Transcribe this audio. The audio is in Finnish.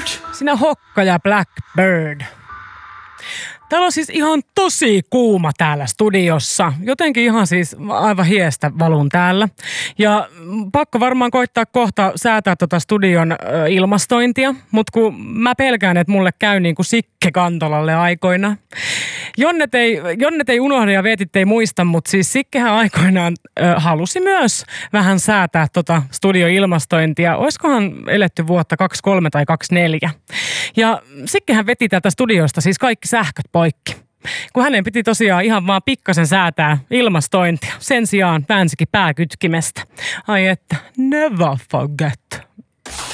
Sinä hokka ja Blackbird. Täällä on siis ihan tosi kuuma täällä studiossa. Jotenkin ihan siis aivan hiestä valun täällä. Ja pakko varmaan koittaa kohta säätää tota studion ilmastointia. Mutta kun mä pelkään, että mulle käy niin kuin Sikke Kantolalle aikoina. Jonnet ei unohda ja Veetit ei muista, mutta siis Sikkehän aikoinaan halusi myös vähän säätää tota studioilmastointia. Oiskohan eletty vuotta 23 tai 24. Ja Sikkehän veti täältä studiosta siis kaikki sähköt poikki. Kun hänen piti tosiaan ihan vaan pikkasen säätää ilmastointia. Sen sijaan väänsikin pääkytkimestä. Ai että, never forget.